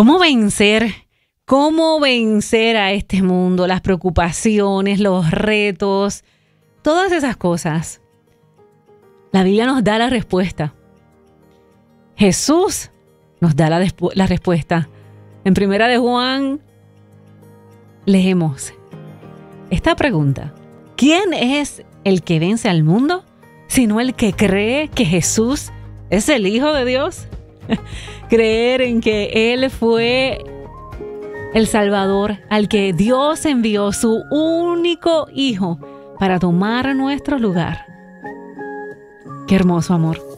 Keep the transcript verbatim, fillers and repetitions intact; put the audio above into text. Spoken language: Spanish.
¿Cómo vencer? ¿Cómo vencer a este mundo? Las preocupaciones, los retos, todas esas cosas. La Biblia nos da la respuesta. Jesús nos da la, la respuesta. En Primera de Juan leemos esta pregunta. ¿Quién es el que vence al mundo, sino el que cree que Jesús es el Hijo de Dios? Creer en que Él fue el Salvador, al que Dios envió su único Hijo para tomar nuestro lugar. Qué hermoso amor.